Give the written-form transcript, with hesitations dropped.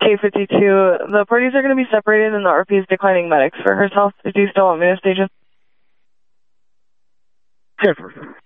K52. The parties are going to be separated and the RP is declining medics for herself. Do you still want me to stage it? 10-4.